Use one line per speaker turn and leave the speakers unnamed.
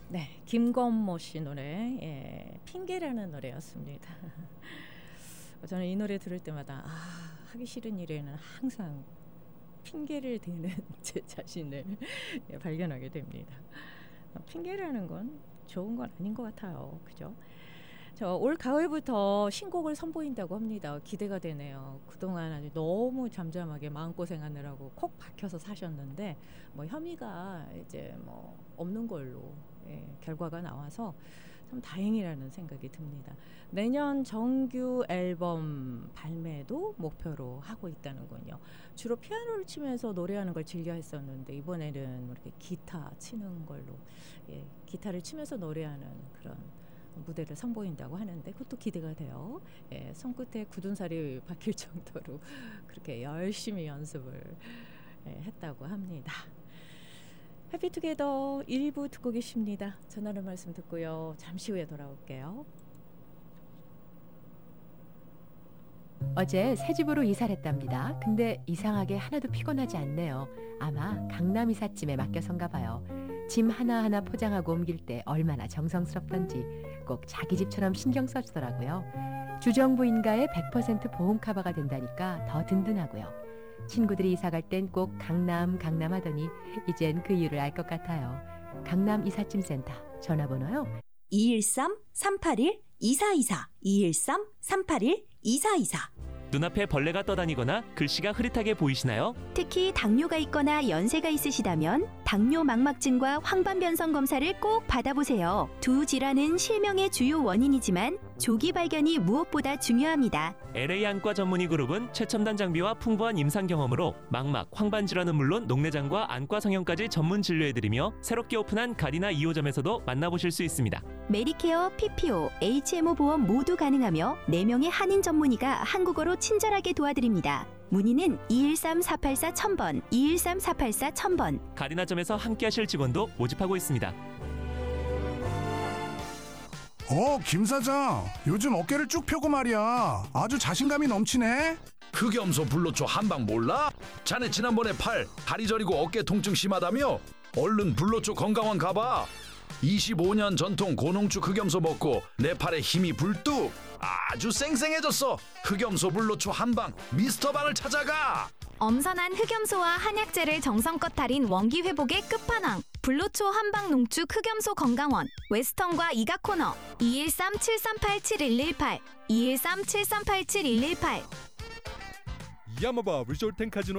네, 김건모 씨 노래, 핑계라는 노래였습니다. 저는 이 노래 들을 때마다 하기 싫은 일에는 항상 핑계를 대는 제 자신을 발견하게 됩니다. 핑계라는 건 좋은 건 아닌 것 같아요. 그죠? 저 올 가을부터 신곡을 선보인다고 합니다. 기대가 되네요. 그동안 아주 너무 잠잠하게 마음고생하느라고 콕 박혀서 사셨는데 혐의가 이제 없는 걸로 결과가 나와서 참 다행이라는 생각이 듭니다. 내년 정규 앨범 발매도 목표로 하고 있다는군요. 주로 피아노를 치면서 노래하는 걸 즐겨 했었는데 이번에는 이렇게 기타 치는 걸로 기타를 치면서 노래하는 그런 무대를 선보인다고 하는데 그것도 기대가 돼요. 손끝에 굳은 살이 박힐 정도로 그렇게 열심히 연습을 했다고 합니다. 해피투게더 1부 듣고 계십니다. 전하는 말씀 듣고요. 잠시 후에 돌아올게요.
어제 새 집으로 이사를 했답니다. 근데 이상하게 하나도 피곤하지 않네요. 아마 강남 이삿짐에 맡겨선가 봐요. 짐 하나하나 포장하고 옮길 때 얼마나 정성스럽던지 꼭 자기 집처럼 신경 써주더라고요. 주정부인가의 100% 보험 커버가 된다니까 더 든든하고요. 친구들이 이사 갈 땐 꼭 강남 하더니 이젠 그 이유를 알 것 같아요. 강남 이삿짐센터 전화번호요.
213-381-2424 213-381-2424
눈앞에 벌레가 떠다니거나 글씨가 흐릿하게 보이시나요?
특히 당뇨가 있거나 연세가 있으시다면 당뇨 망막증과 황반변성 검사를 꼭 받아보세요. 두 질환은 실명의 주요 원인이지만 조기 발견이 무엇보다 중요합니다.
LA 안과 전문의 그룹은 최첨단 장비와 풍부한 임상 경험으로 망막, 황반 질환은 물론 녹내장과 안과 성형까지 전문 진료해드리며 새롭게 오픈한 가디나 2호점에서도 만나보실 수 있습니다.
메디케어, PPO, HMO 보험 모두 가능하며 4명의 한인 전문의가 한국어로 친절하게 도와드립니다. 문의는 213-484-1000번, 213-484-1000번.
가디나점에서 함께하실 직원도 모집하고 있습니다.
김 사장, 요즘 어깨를 쭉 펴고 말이야. 아주 자신감이 넘치네.
흑염소 불로초 한방 몰라? 자네 지난번에 팔, 다리 저리고 어깨 통증 심하다며? 얼른 불로초 건강원 가봐. 25년 전통 고농축 흑염소 먹고 내 팔에 힘이 불뚝. 아주 쌩쌩해졌어. 흑염소 불로초 한방 미스터방을 찾아가.
엄선한 흑염소와 한약재를 정성껏 달인 원기 회복의 끝판왕 불로초 한방 농축 흑염소 건강원 웨스턴과 이가 코너 213-738-7118 213-738-7118
야마바 리조트 앤 카지노